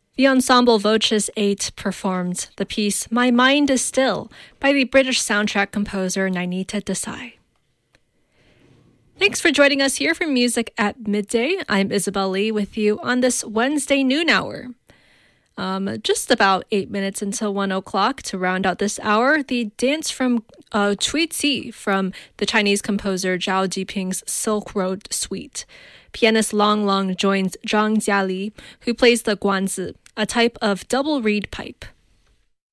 The ensemble Voces 8 performed the piece My Mind is Still by the British soundtrack composer Nainita Desai. Thanks for joining us here for Music at Midday. I'm Isabel Lee with you on this Wednesday noon hour. Just about 8 minutes until 1 o'clock to round out this hour, the dance from Cui Ci from the Chinese composer Zhao Jiping's Silk Road Suite. Pianist Long Long joins Zhang Jiali, who plays the guanzi, a type of double reed pipe.